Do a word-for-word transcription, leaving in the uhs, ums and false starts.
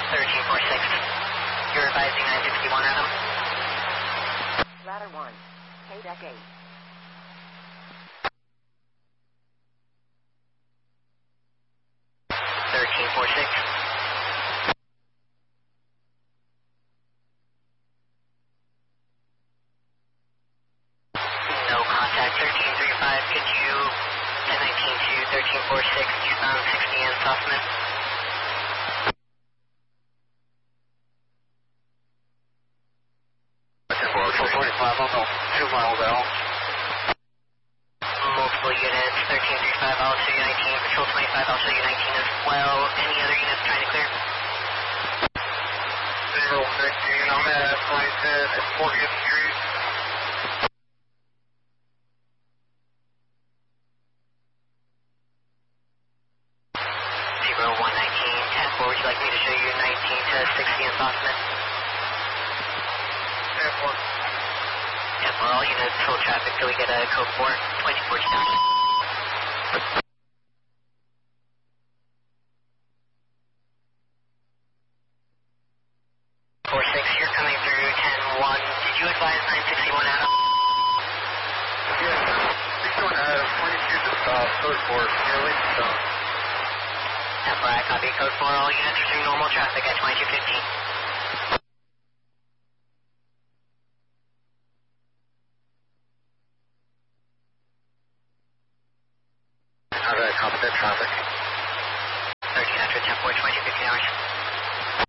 thirteen four six. You're advising nine sixty-one, Adam. Ladder one, K deck eight. thirteen four six. No contact, thirteen three five. Could you ten nineteen to thirteen four six, eastbound sixty and Southman? four forty-five on the two miles out. Multiple units, thirteen three five, I'll show you nineteen, Patrol twenty-five, I'll show you nineteen as well. Any other units trying to clear? zero sixteen, I'm at twenty ten at fortieth Street. zero one nineteen, ten four, would you like me to show you nineteen to sixty and Southman? ten four. ten four, all units, full traffic till we get a code four, twenty-four down. four six, you're coming through ten one. Did you advise nine sixty-one, Adam? Yeah, sixty-one Adam, twenty-two to stop, code four, near Lincoln. ten four, I copy code four, all units resume normal traffic at twenty-two fifteen. How did I copy that traffic? thirteen after ten four, twenty-two fifteen hours.